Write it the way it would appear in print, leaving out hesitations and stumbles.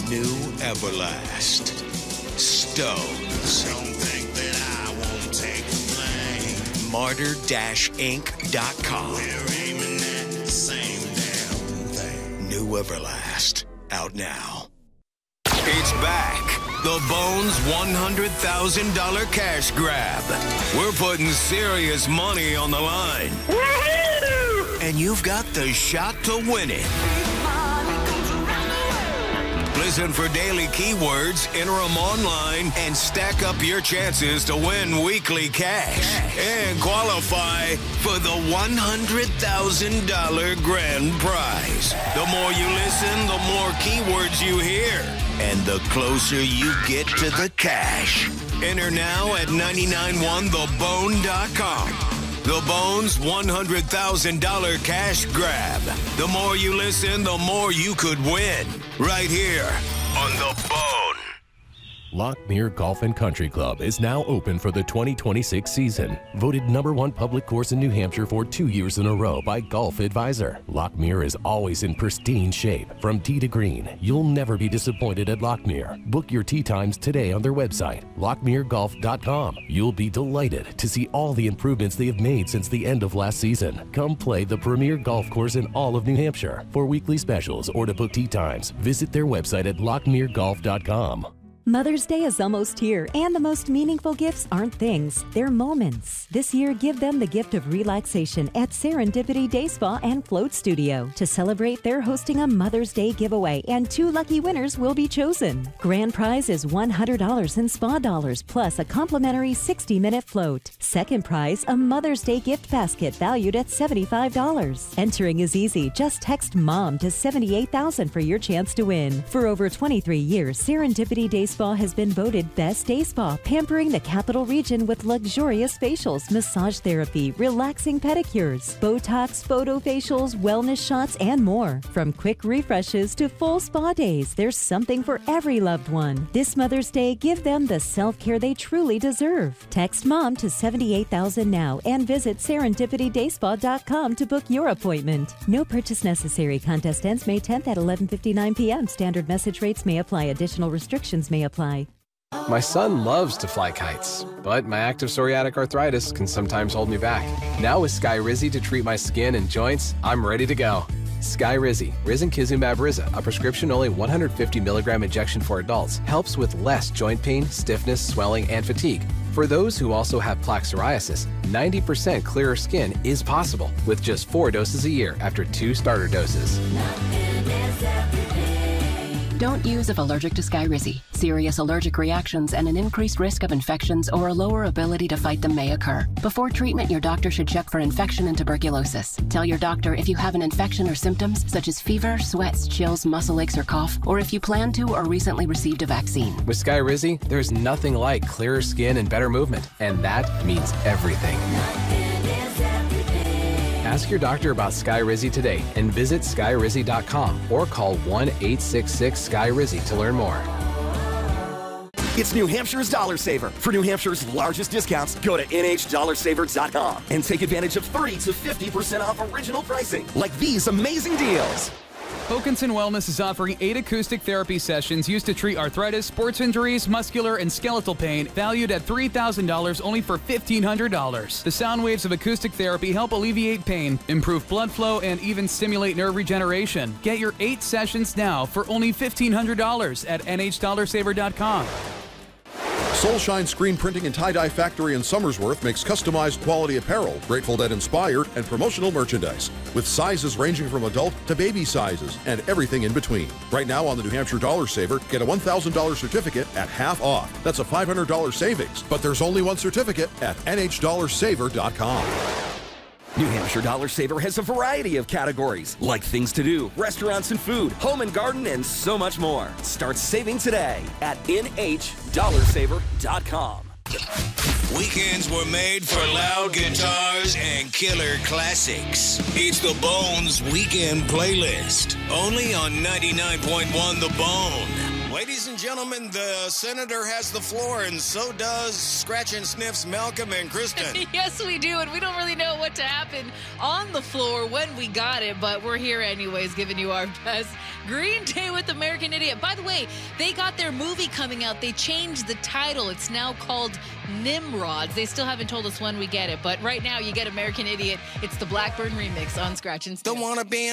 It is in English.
New Everlast. Stones. Don't think that I won't take the blame. Martyr-Inc.com. We're aiming at the same damn thing. New Everlast. Out now. It's back. The Bones $100,000 cash grab. We're putting serious money on the line. Woo-hoo! And you've got the shot to win it. Listen for daily keywords, enter them online, and stack up your chances to win weekly cash. And qualify for the $100,000 grand prize. The more you listen, the more keywords you hear. And the closer you get to the cash. Enter now at 991thebone.com. The Bones $100,000 cash grab. The more you listen, the more you could win. Right here on The Bone. Lockmere Golf and Country Club is now open for the 2026 season. Voted #1 public course in New Hampshire for 2 years in a row by Golf Advisor. Lockmere is always in pristine shape. From tee to green, you'll never be disappointed at Lockmere. Book your tee times today on their website, lockmeregolf.com. You'll be delighted to see all the improvements they have made since the end of last season. Come play the premier golf course in all of New Hampshire. For weekly specials or to book tee times, visit their website at lockmeregolf.com. Mother's Day is almost here, and the most meaningful gifts aren't things, they're moments. This year, give them the gift of relaxation at Serendipity Day Spa and Float Studio. To celebrate, they're hosting a Mother's Day giveaway, and 2 lucky winners will be chosen. Grand prize is $100 in spa dollars, plus a complimentary 60-minute float. Second prize, a Mother's Day gift basket valued at $75. Entering is easy. Just text MOM to 78,000 for your chance to win. For over 23 years, Serendipity Day Spa has been voted Best Day Spa, pampering the capital region with luxurious facials, massage therapy, relaxing pedicures, Botox, photo facials, wellness shots, and more. From quick refreshes to full spa days, there's something for every loved one. This Mother's Day, give them the self-care they truly deserve. Text MOM to 78,000 now and visit serendipitydayspa.com to book your appointment. No purchase necessary. Contest ends May 10th at 11:59 p.m. Standard message rates may apply. Additional restrictions may apply. My son loves to fly kites, but my active psoriatic arthritis can sometimes hold me back. Now with Skyrizi to treat my skin and joints, I'm ready to go. Skyrizi, risankizumab Riza, a prescription-only 150 milligram injection for adults, helps with less joint pain, stiffness, swelling, and fatigue. For those who also have plaque psoriasis, 90% clearer skin is possible with just 4 doses a year after 2 starter doses. Don't use if allergic to Skyrizi. Serious allergic reactions and an increased risk of infections or a lower ability to fight them may occur. Before treatment, your doctor should check for infection and tuberculosis. Tell your doctor if you have an infection or symptoms such as fever, sweats, chills, muscle aches, or cough, or if you plan to or recently received a vaccine. With Skyrizi, there's nothing like clearer skin and better movement, and that means everything. Ask your doctor about Skyrizi today and visit skyrizi.com or call 1-866-SKY-RIZZI to learn more. It's New Hampshire's Dollar Saver. For New Hampshire's largest discounts, go to NHDollarSaver.com and take advantage of 30 to 50% off original pricing, like these amazing deals. Hokanson Wellness is offering 8 acoustic therapy sessions used to treat arthritis, sports injuries, muscular, and skeletal pain, valued at $3,000 only for $1,500. The sound waves of acoustic therapy help alleviate pain, improve blood flow, and even stimulate nerve regeneration. Get your 8 sessions now for only $1,500 at NHDollarSaver.com. Soulshine Screen Printing and Tie-Dye Factory in Somersworth makes customized quality apparel, Grateful Dead inspired, and promotional merchandise, with sizes ranging from adult to baby sizes and everything in between. Right now on the New Hampshire Dollar Saver, get a $1,000 certificate at half off. That's a $500 savings, but there's only one certificate at NHDollarSaver.com. New Hampshire Dollar Saver has a variety of categories, like things to do, restaurants and food, home and garden, and so much more. Start saving today at NHDollarSaver.com. Weekends were made for loud guitars and killer classics. It's the Bones Weekend Playlist, only on 99.1 The Bone. Wait Ladies and gentlemen, the senator has the floor, and so does Scratch and Sniff's Malcolm and Kristen. Yes, we do, and we don't really know what to happen on the floor when we got it, but we're here anyways, giving you our best. Green Day with American Idiot. By the way, they got their movie coming out. They changed the title. It's now called Nimrods. They still haven't told us when we get it, but right now you get American Idiot. It's the Blackburn remix on Scratch and Sniff. Don't want to be